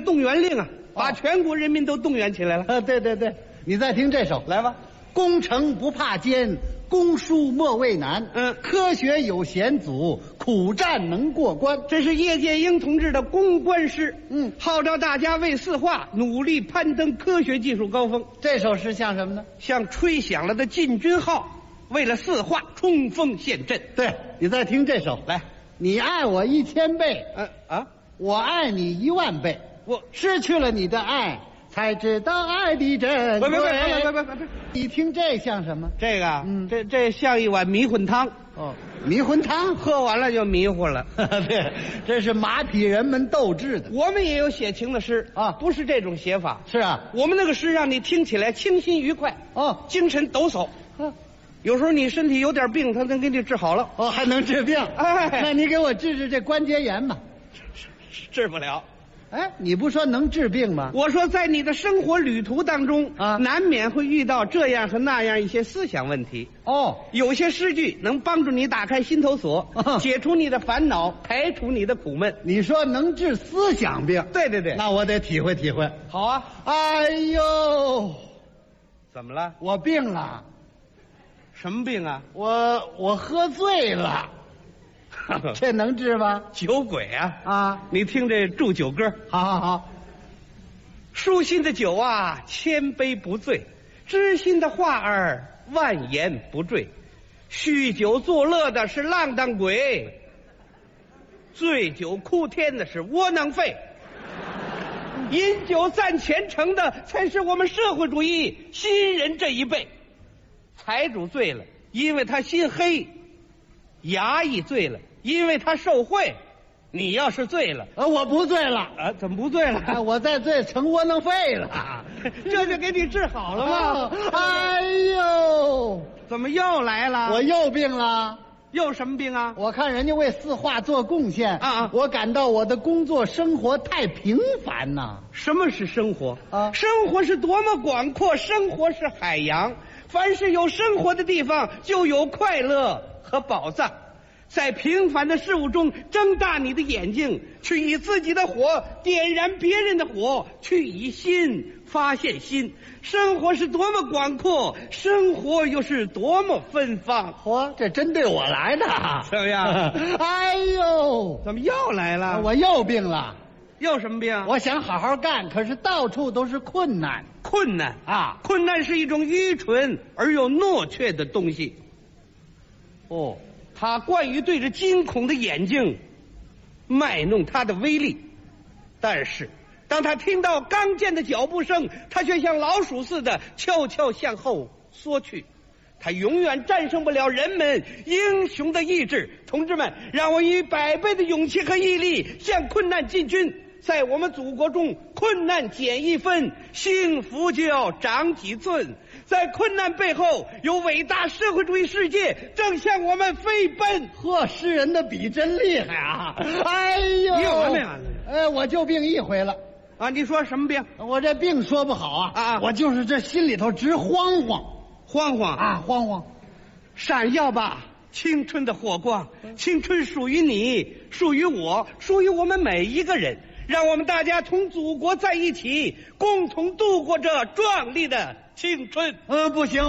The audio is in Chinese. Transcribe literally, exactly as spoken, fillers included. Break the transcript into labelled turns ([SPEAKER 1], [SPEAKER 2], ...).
[SPEAKER 1] 动员令啊，把全国人民都动员起来了。
[SPEAKER 2] 啊，对对对，你再听这首，
[SPEAKER 1] 来吧。
[SPEAKER 2] 攻城不怕艰，攻书莫畏难。
[SPEAKER 1] 嗯，
[SPEAKER 2] 科学有险阻，苦战能过关。
[SPEAKER 1] 这是叶剑英同志的攻关诗。
[SPEAKER 2] 嗯，
[SPEAKER 1] 号召大家为四化努力攀登科学技术高峰。
[SPEAKER 2] 这首诗像什么呢？
[SPEAKER 1] 像吹响了的进军号，为了四化冲锋陷阵。
[SPEAKER 2] 对，你再听这首，
[SPEAKER 1] 来，
[SPEAKER 2] 你爱我一千倍，
[SPEAKER 1] 嗯啊，
[SPEAKER 2] 我爱你一万倍。
[SPEAKER 1] 我
[SPEAKER 2] 失去了你的爱，才知道爱的珍贵。
[SPEAKER 1] 别别别别别别别！
[SPEAKER 2] 你听这像什么？
[SPEAKER 1] 这个，
[SPEAKER 2] 嗯
[SPEAKER 1] 这这像一碗迷魂汤。
[SPEAKER 2] 哦，迷魂汤，
[SPEAKER 1] 喝完了就迷糊了。
[SPEAKER 2] 对，这是马匹人们斗志的。
[SPEAKER 1] 我们也有写情的诗
[SPEAKER 2] 啊，
[SPEAKER 1] 不是这种写法。
[SPEAKER 2] 是啊，
[SPEAKER 1] 我们那个诗让你听起来清新愉快，
[SPEAKER 2] 哦，
[SPEAKER 1] 精神抖擞。
[SPEAKER 2] 啊，
[SPEAKER 1] 有时候你身体有点病，他能给你治好了。
[SPEAKER 2] 哦，还能治病。
[SPEAKER 1] 哎，
[SPEAKER 2] 那你给我治治这关节炎吧。
[SPEAKER 1] 治不了。
[SPEAKER 2] 哎，你不说能治病吗？
[SPEAKER 1] 我说，在你的生活旅途当中
[SPEAKER 2] 啊，
[SPEAKER 1] 难免会遇到这样和那样一些思想问题。
[SPEAKER 2] 哦，
[SPEAKER 1] 有些诗句能帮助你打开心头锁，
[SPEAKER 2] 啊
[SPEAKER 1] 解除你的烦恼，排除你的苦闷。
[SPEAKER 2] 你说能治思想病？
[SPEAKER 1] 对对对，
[SPEAKER 2] 那我得体会体会。
[SPEAKER 1] 好啊。
[SPEAKER 2] 哎呦，
[SPEAKER 1] 怎么了？
[SPEAKER 2] 我病了，
[SPEAKER 1] 什么病啊？
[SPEAKER 2] 我我喝醉了，这能治吗？
[SPEAKER 1] 酒鬼啊！
[SPEAKER 2] 啊，
[SPEAKER 1] 你听这祝酒歌，
[SPEAKER 2] 好好好，
[SPEAKER 1] 舒心的酒啊，千杯不醉；知心的话儿，万言不坠。酗酒作乐的是浪荡鬼，醉酒哭天的是窝囊废。饮酒赞前程的才是我们社会主义新人这一辈。财主醉了，因为他心黑；衙役醉了，因为他受贿。你要是醉了，
[SPEAKER 2] 呃，我不醉了，
[SPEAKER 1] 啊，怎么不醉了？
[SPEAKER 2] 啊，我再醉成窝囊废了，
[SPEAKER 1] 这就给你治好了吗？
[SPEAKER 2] 哎呦，
[SPEAKER 1] 怎么又来了？
[SPEAKER 2] 我又病了。
[SPEAKER 1] 又什么病啊？
[SPEAKER 2] 我看人家为四化做贡献
[SPEAKER 1] 啊啊
[SPEAKER 2] 我感到我的工作生活太平凡呐。
[SPEAKER 1] 什么是生活
[SPEAKER 2] 啊
[SPEAKER 1] 生活是多么广阔，生活是海洋。凡是有生活的地方，就有快乐和宝藏。在平凡的事物中睁大你的眼睛，去以自己的火点燃别人的火，去以心发现心。生活是多么广阔，生活又是多么芬芳。
[SPEAKER 2] 嚯，这真对我来的，
[SPEAKER 1] 怎么样？
[SPEAKER 2] 哎呦，
[SPEAKER 1] 怎么又来了？
[SPEAKER 2] 我又病了。
[SPEAKER 1] 又什么病？
[SPEAKER 2] 我想好好干，可是到处都是困难。
[SPEAKER 1] 困难
[SPEAKER 2] 啊，
[SPEAKER 1] 困难是一种愚蠢而又懦怯的东西。
[SPEAKER 2] 哦，
[SPEAKER 1] 他惯于对着惊恐的眼睛卖弄他的威力，但是当他听到刚健的脚步声，他却像老鼠似的悄悄向后缩去。他永远战胜不了人们英雄的意志。同志们，让我以百倍的勇气和毅力向困难进军。在我们祖国中，困难减一分，幸福就要长几寸。在困难背后，有伟大社会主义世界正向我们飞奔。
[SPEAKER 2] 呵，诗人的笔真厉害啊！哎呦，
[SPEAKER 1] 你有完没完？
[SPEAKER 2] 呃，我就病一回了
[SPEAKER 1] 啊！你说什么病？
[SPEAKER 2] 我这病说不好啊
[SPEAKER 1] 啊！
[SPEAKER 2] 我就是这心里头直慌慌，
[SPEAKER 1] 慌慌
[SPEAKER 2] 啊，慌慌！
[SPEAKER 1] 闪耀吧，青春的火光！青春属于你，属于我，属于我们每一个人。让我们大家同祖国在一起，共同度过这壮丽的青春。
[SPEAKER 2] 呃，不行。